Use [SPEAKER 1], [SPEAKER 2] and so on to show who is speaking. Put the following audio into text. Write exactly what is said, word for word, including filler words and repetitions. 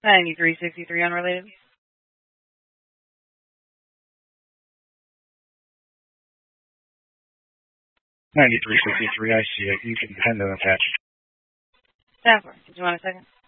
[SPEAKER 1] ninety-three sixty-three unrelated.
[SPEAKER 2] ninety-three sixty-three, I see it. You can pen and attach.
[SPEAKER 1] Stanford, did you want a second?